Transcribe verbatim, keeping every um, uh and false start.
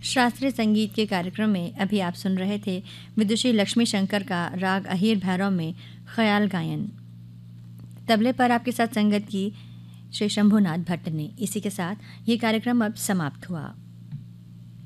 शास्त्रीय संगीत के कार्यक्रम में अभी आप सुन रहे थे विदुषी लक्ष्मी शंकर का राग अहीर भैरव में ख्याल गायन। तबले पर आपके साथ संगत की श्री शंभुनाथ भट्ट ने। इसी के साथ ये कार्यक्रम अब समाप्त हुआ।